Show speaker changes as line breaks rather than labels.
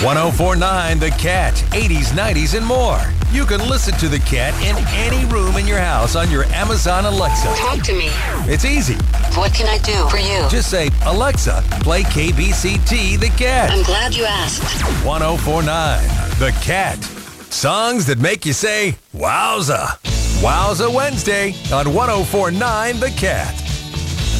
1049 The Cat, 80s, 90s, and more. You can listen to The Cat in any room in your house on your Amazon Alexa.
Talk to me.
It's easy.
What can I do for you?
Just say, Alexa, play KBCT The Cat.
I'm glad you asked.
1049 The Cat. Songs that make you say, wowza. Wowza Wednesday on 1049 The Cat.